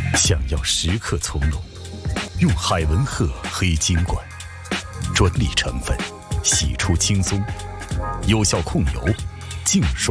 想要时刻从容，用海文赫黑金管，专利成分，洗出轻松，有效控油，净爽。